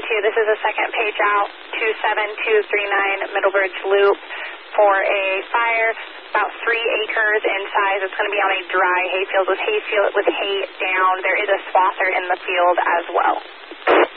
This is a second page out, 27239 Middlebridge Loop for a fire, about 3 acres in size. It's going to be on a dry hayfield with hay down. There is a swather in the field as well.